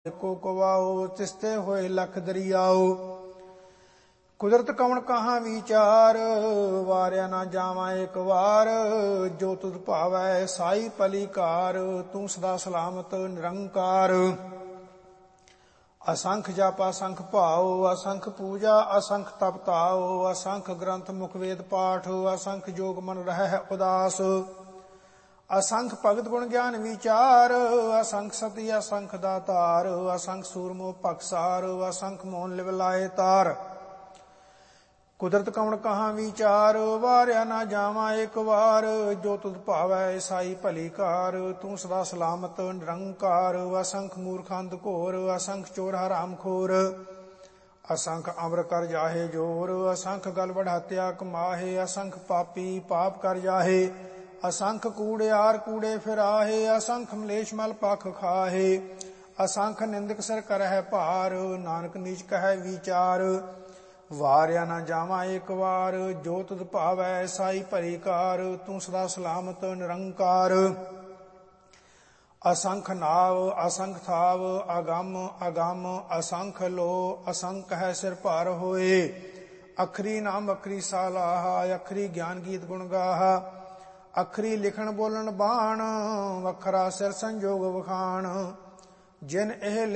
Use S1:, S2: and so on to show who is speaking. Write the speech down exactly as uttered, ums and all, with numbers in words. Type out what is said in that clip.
S1: को कवाओ तिसते होए लख दरियाओ। कुदरत कवण कहाँ विचार वारिया ना जावा एक वार। जो तुझ भावै साई पलीकार तू सदा सलामत निरंकार। असंख जाप असंख भाओ असंख पूजा असंख तप ताओ। असंख ग्रंथ मुख वेद पाठ असंख जोग मन रह उदास। असंख भगत गुण ज्ञान विचार असंख सती असंख दातार। असंख सूरमो पक्षसार असंख मोहन लिव लाए तार। कुदरत कवण कहाँ विचार वारिया ना जावा एक वार। जो तुझ भावै साई भलीकार तू सदा सलामत निरंकार। असंख मूर्ख अंध घोर असंख चोर हराम खोर। असंख अमर कर जाहे जोर असंख गल बढ़ात्या कमाहे। असंख पापी पाप कर जाहे असंख कूड़ियार कूड़े फिराहे। असंख मलेश मल पख खाहे असंख निंदक सिर करह भार। नानक नीच कह विचार वारिया ना जावा एक वार। जो तुझ भावै साई भलीकार तू सदा सलामत निरंकार। असंख नाव असंख थाव अगम अगम असंख लो असंख है सिर भार होए। अखरी नाम अखरी सालाहा अखरी ज्ञान गीत गुण गाहा। अखरी लिखण बोलन बाण वखरा सिर संजोग वखाण। जिन एह